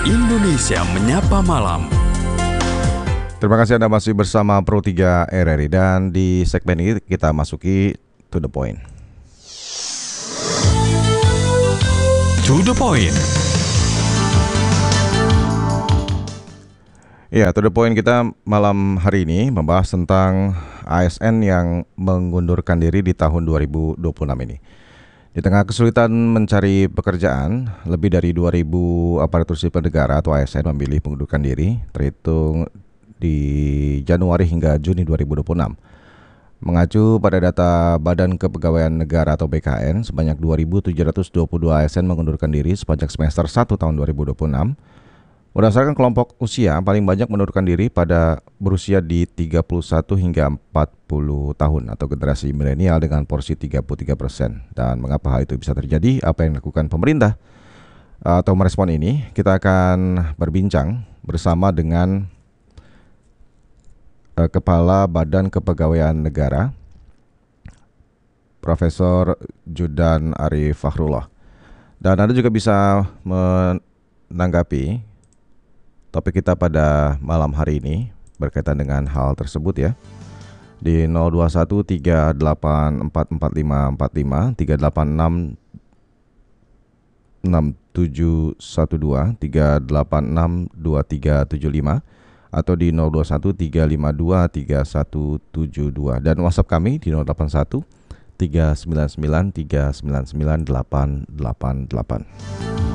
Indonesia Menyapa Malam. Terima kasih Anda masih bersama Pro 3 RRI, dan di segmen ini kita masuki to the point. To the point. Ya, to the point kita malam hari ini membahas tentang ASN yang mengundurkan diri di tahun 2026 ini. Di tengah kesulitan mencari pekerjaan, lebih dari 2.000 aparatur sipil negara atau ASN memilih mengundurkan diri terhitung di Januari hingga Juni 2026. Mengacu pada data Badan Kepegawaian Negara atau BKN, sebanyak 2.722 ASN mengundurkan diri sepanjang semester 1 tahun 2026. Berdasarkan kelompok usia, paling banyak mengundurkan diri pada berusia di 31 hingga 40 tahun atau generasi milenial dengan porsi 33%. Dan mengapa hal itu bisa terjadi? Apa yang dilakukan pemerintah atau merespon ini? Kita akan berbincang bersama dengan Kepala Badan Kepegawaian Negara, Profesor Judan Arif Fakhrullah. Dan Anda juga bisa menanggapi topik kita pada malam hari ini berkaitan dengan hal tersebut ya. Di 0213844545, 3866712, 3862375, atau di 0213523172, dan WhatsApp kami di 081 399 399 888.